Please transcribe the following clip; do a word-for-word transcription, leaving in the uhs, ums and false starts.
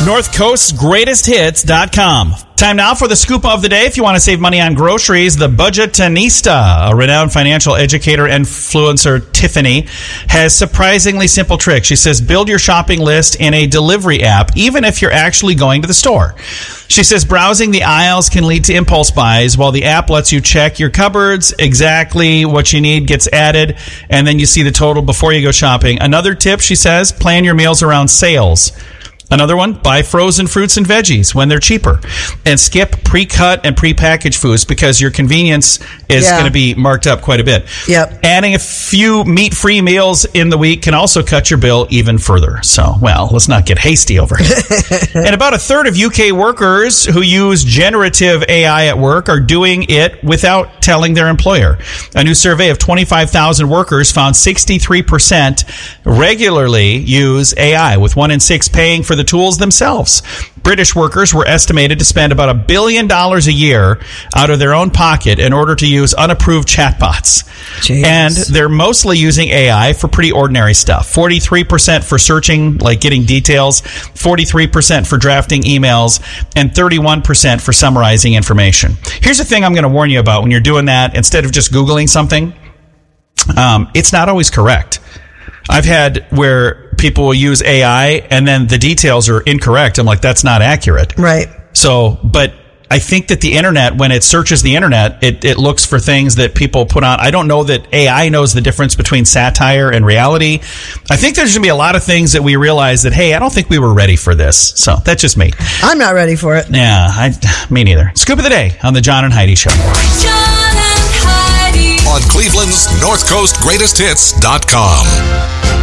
North Coast's Greatest Hits dot com. Time now for the scoop of the day. If you want to save money on groceries, the Budgetanista, a renowned financial educator and influencer, Tiffany, has surprisingly simple tricks. She says, build your shopping list in a delivery app, even if you're actually going to the store. She says browsing the aisles can lead to impulse buys, while the app lets you check your cupboards, exactly what you need gets added, and then you see the total before you go shopping. Another tip, she says, plan your meals around sales. Another one, buy frozen fruits and veggies when they're cheaper. And skip pre-cut and pre-packaged foods because your convenience is Yeah. going to be marked up quite a bit. Yep. Adding a few meat-free meals in the week can also cut your bill even further. So, well, let's not get hasty over it. And about a third of U K workers who use generative A I at work are doing it without telling their employer. A new survey of twenty-five thousand workers found sixty-three percent regularly use A I, with one in six paying for the tools themselves. British workers were estimated to spend about a billion dollars a year out of their own pocket in order to use unapproved chatbots. Jeez. And they're mostly using A I for pretty ordinary stuff. forty-three percent for searching, like getting details, forty-three percent for drafting emails, and thirty-one percent for summarizing information. Here's the thing I'm going to warn you about when you're doing that. Instead of just Googling something, um, it's not always correct. I've had where people will use A I and then the details are incorrect. I'm like, that's not accurate. Right. So, but I think that the internet, when it searches the internet, it, it looks for things that people put on. I don't know that A I knows the difference between satire and reality. I think there's going to be a lot of things that we realize that, hey, I don't think we were ready for this. So that's just me. I'm not ready for it. Yeah, I, me neither. Scoop of the day on the John and Heidi Show. John and Heidi. On Cleveland's North Coast Greatest Hits dot com.